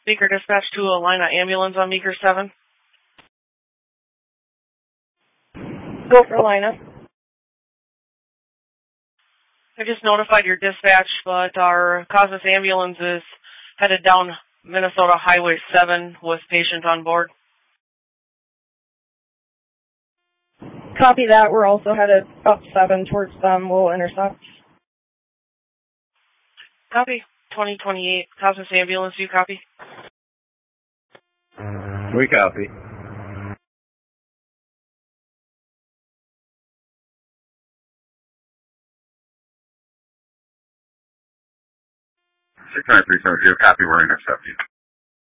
Meeker dispatch to Alina ambulance on Meeker 7. Go for Alina. I just notified your dispatch, but our Cosmos ambulance is headed down Minnesota Highway 7 with patient on board. Copy that. We're also headed up 7 towards them. We'll intercept. Copy. 2028. Cosmos ambulance, you copy? We copy. 69370, copy, we're intercepting.